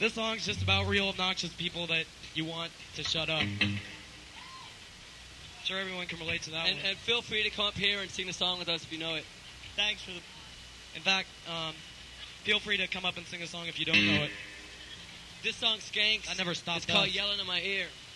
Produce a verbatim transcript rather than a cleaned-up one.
This song's just about real obnoxious people that you want to shut up. I'm sure everyone can relate to that and, one. and feel free to come up here and sing the song with us if you know it. Thanks for the... In fact, um, feel free to come up and sing a song if you don't know it. This song skanks. That never stopped It's called us. Yelling in My Ear.